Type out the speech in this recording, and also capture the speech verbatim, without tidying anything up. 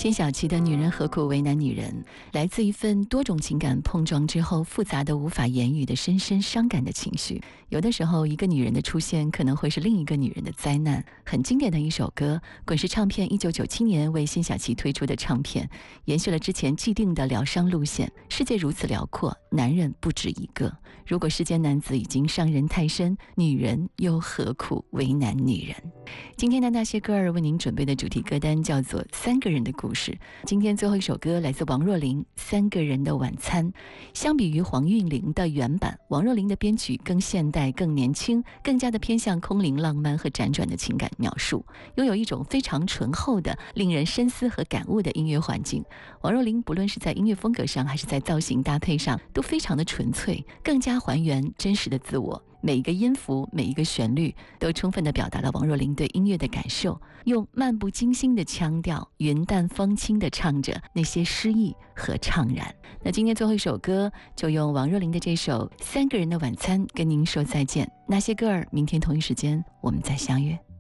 辛晓琪的女人何苦为难女人，来自一份多种情感碰撞之后复杂的无法言语的深深伤感的情绪。有的时候一个女人的出现可能会是另一个女人的灾难。很经典的一首歌，滚石唱片一九九七年为辛晓琪推出的唱片，延续了之前既定的疗伤路线。世界如此辽阔，男人不止一个，如果世间男子已经伤人太深，女人又何苦为难女人。今天的那些歌儿为您准备的主题歌单叫做三个人的故事。今天最后一首歌来自王若琳，《三个人的晚餐》。相比于黄韵玲的原版，王若琳的编曲更现代、更年轻，更加的偏向空灵浪漫和辗转的情感描述，拥有一种非常醇厚的令人深思和感悟的音乐环境。王若琳不论是在音乐风格上还是在造型搭配上都非常的纯粹，更加还原真实的自我。每一个音符，每一个旋律都充分地表达了王若琳对音乐的感受，用漫不经心的腔调，云淡风轻地唱着那些诗意和怅然。那今天最后一首歌就用王若琳的这首《三个人的晚餐》跟您说再见。那些歌儿，明天同一时间我们再相约。